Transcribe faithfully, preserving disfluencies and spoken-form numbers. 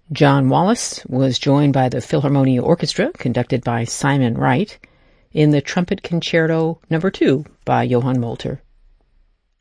John Wallis was joined by the Philharmonia Orchestra, conducted by Simon Wright, in the Trumpet Concerto Number two by Johann Molter.